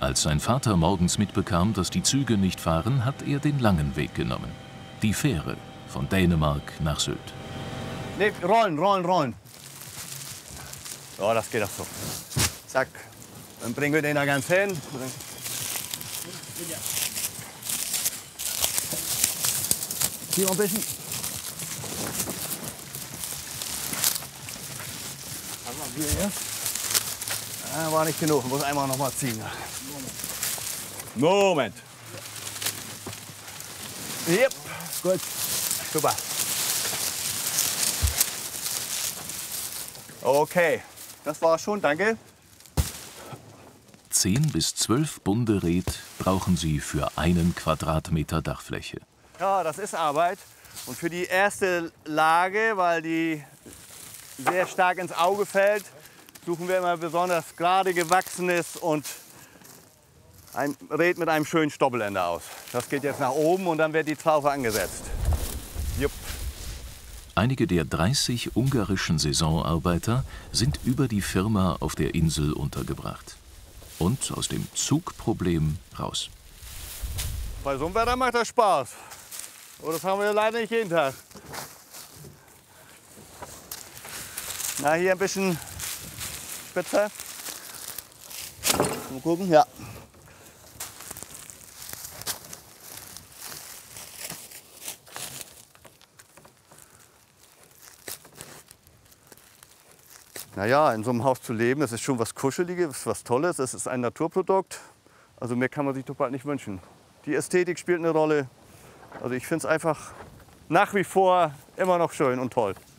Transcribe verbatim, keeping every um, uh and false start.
Als sein Vater morgens mitbekam, dass die Züge nicht fahren, hat er den langen Weg genommen. Die Fähre von Dänemark nach Sylt. Nee, rollen, rollen, rollen. Ja, das geht doch so. Zack. Dann bringen wir den da ganz hin. Hier noch ein bisschen. Hier. Ah, war nicht genug. Muss einmal noch mal ziehen. Moment. Yep. Gut. Super. Okay. Das war's schon. Danke. Zehn bis zwölf Bunde Red brauchen sie für einen Quadratmeter Dachfläche. Ja, das ist Arbeit. Und für die erste Lage, weil die sehr stark ins Auge fällt, suchen wir immer besonders gerade gewachsenes und ein Red mit einem schönen Stoppelende aus. Das geht jetzt nach oben und dann wird die Traufe angesetzt. Jupp. Einige der dreißig ungarischen Saisonarbeiter sind über die Firma auf der Insel untergebracht. Und aus dem Zugproblem raus. Bei so einem Wetter macht das Spaß. Aber das haben wir leider nicht jeden Tag. Na, hier ein bisschen spitzer. Mal gucken, ja. Naja, in so einem Haus zu leben, das ist schon was Kuscheliges, was Tolles. Es ist ein Naturprodukt. Also mehr kann man sich doch bald nicht wünschen. Die Ästhetik spielt eine Rolle. Also ich finde es einfach nach wie vor immer noch schön und toll.